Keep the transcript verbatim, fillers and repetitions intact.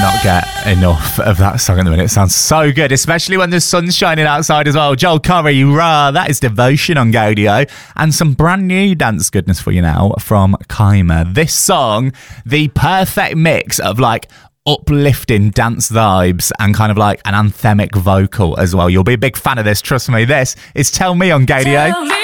cannot get enough of that song at the minute. It sounds so good, especially when the sun's shining outside as well. Joel Corry, rah, that is Devotion on Gaydio. And some brand new dance goodness for you now from Kyma. This song, the perfect mix of like uplifting dance vibes and kind of like an anthemic vocal as well. You'll be a big fan of this, trust me. This is Tell Me on Gaydio. Tell me.